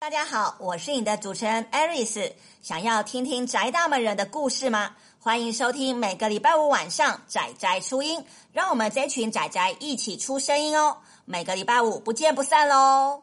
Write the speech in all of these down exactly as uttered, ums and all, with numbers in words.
大家好，我是你的主持人 Aris。想要听听宅大们人的故事吗？欢迎收听每个礼拜五晚上宅宅出音，让我们这群宅宅一起出声音哦。每个礼拜五不见不散咯。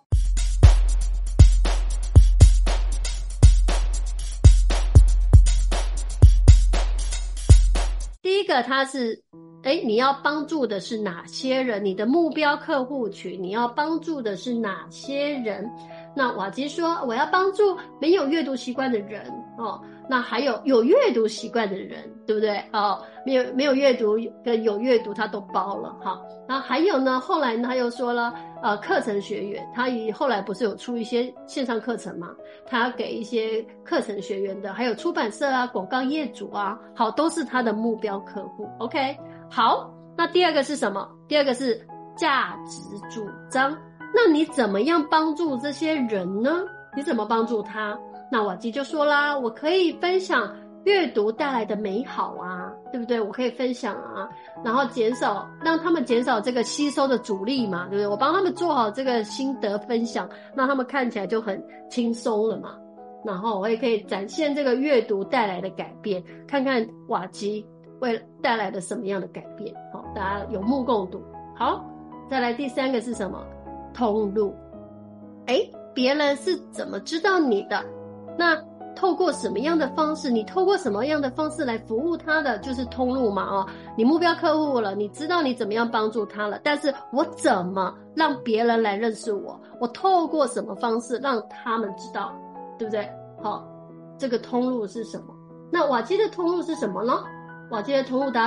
第一个，它是诶你要帮助的是哪些人？你的目标客户群，你要帮助的是哪些人？那瓦基说，我要帮助没有阅读习惯的人哦。那还有有阅读习惯的人，对不对？哦，没有没有阅读跟有阅读，他都包了哈。然后还有呢，后来呢，他又说了，呃，课程学员，他以后来不是有出一些线上课程嘛？他要给一些课程学员的，还有出版社啊、广告业主啊，好，都是他的目标客户。OK， 好，那第二个是什么？第二个是价值主张。那你怎么样帮助这些人呢？你怎么帮助他？那瓦基就说啦，我可以分享阅读带来的美好啊，对不对？我可以分享啊，然后减少让他们减少这个吸收的阻力嘛，对不对？我帮他们做好这个心得分享，让他们看起来就很轻松了嘛。然后我也可以展现这个阅读带来的改变，看看瓦基为带来了什么样的改变。好，大家有目共睹。好，再来第三个是什么？通路。诶，别人是怎么知道你的？那透过什么样的方式？你透过什么样的方式来服务他的？就是通路嘛，哦，你目标客户了，你知道你怎么样帮助他了，但是我怎么让别人来认识我？我透过什么方式让他们知道，对不对？好，这个通路是什么？那瓦基的通路是什么呢？瓦基的通路大家